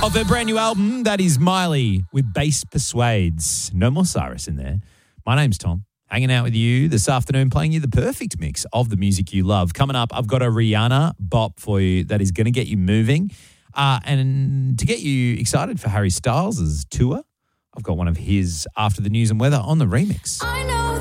Of her brand new album, that is Miley with Bass Persuades. No more Cyrus in there. My name's Tom, hanging out with you this afternoon, playing you the perfect mix of the music you love. Coming up, I've got a Rihanna bop for you that is going to get you moving. And to get you excited for Harry Styles' tour, I've got one of his After the News and Weather on the remix. I know